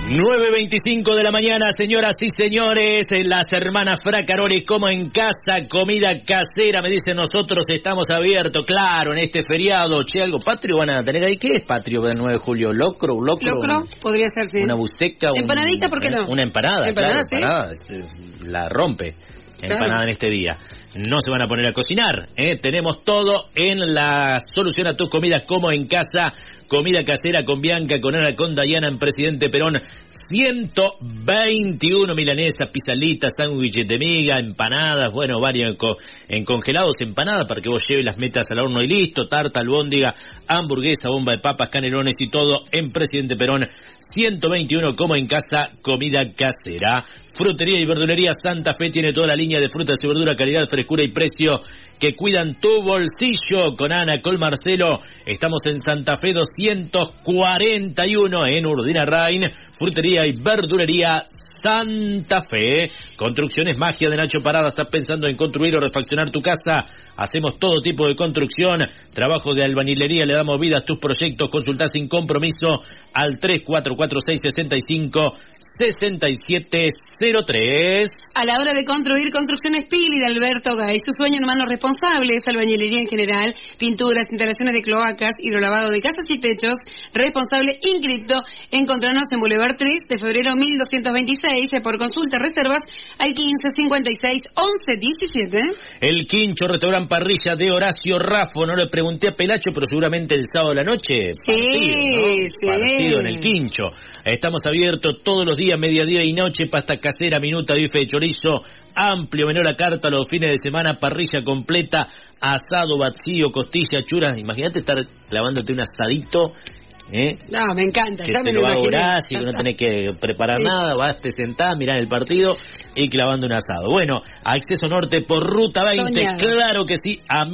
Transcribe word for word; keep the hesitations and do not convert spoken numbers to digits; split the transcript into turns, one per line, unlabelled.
nueve veinticinco de la mañana, señoras y señores, las hermanas Fracaroli, como en casa, comida casera, me dicen nosotros estamos abiertos, claro, en este feriado. Che, algo patrio van a tener ahí. ¿Qué es patrio del nueve de julio? ¿Locro? ¿Locro?
¿Locro? Podría ser, sí.
¿Una busteca?
¿Empanadita?
Un,
¿Por qué no?
Una empanada,
¿Empanada,
claro,
sí?
empanada, la rompe. Empanada
Claro.
en este día. No se van a poner a cocinar, ¿eh? Tenemos todo en la solución a tus comidas como en casa. Comida casera con Bianca, con Ana, con Dayana en Presidente Perón. ciento veintiuno milanesas, pisalitas, sándwiches de miga, empanadas, bueno, varios en, co- en congelados, empanadas para que vos lleves las metas al horno y listo. Tarta, albóndiga, hamburguesa, bomba de papas, canelones y todo en Presidente Perón. ciento veintiuno como en casa, comida casera. Frutería y verdulería Santa Fe tiene toda la línea de frutas y verduras, calidad, frescura y precio que cuidan tu bolsillo. Con Ana, con Marcelo, estamos en Santa Fe doscientos cuarenta y uno en Urdina Rain. Frutería y verdulería Santa Fe. Construcciones Magia de Nacho Parada. ¿Estás pensando en construir o refaccionar tu casa? Hacemos todo tipo de construcción, trabajo de albañilería, le damos vida a tus proyectos. Consultá sin compromiso al tres cuatro cuatro seis seis cinco seis siete cero tres.
A la hora de construir, Construcciones Pili de Alberto Gay. Su sueño en manos responsables, albañilería en general, pinturas, instalaciones de cloacas, hidrolavado de casas y techos. Responsable Incripto. Encontrarnos en Boulevard tres de febrero mil doscientos veintiséis. Por consulta, reservas al quince cincuenta y seis once diecisiete.
El Quincho, restaurante parrilla de Horacio Raffo. No le pregunté a Pelacho, pero seguramente el sábado de la noche.
Sí,
partido, ¿no?
sí.
Partido en el Quincho. Estamos abiertos todos los días, mediodía y noche, pasta casera, minuta, bife de chorizo, amplio menú a la carta los fines de semana, parrilla completa, asado, vacío, costilla, churas. Imagínate estar clavándote un asadito, ¿eh?
No, me encanta,
Que
ya
te
me
lo
lo
hago
imaginé.
Horacio, que no tenés que preparar
Sí.
nada, vas, te sentás, mirás el partido y clavando un asado. Bueno, acceso norte por ruta veinte,
Soñado.
claro que sí, a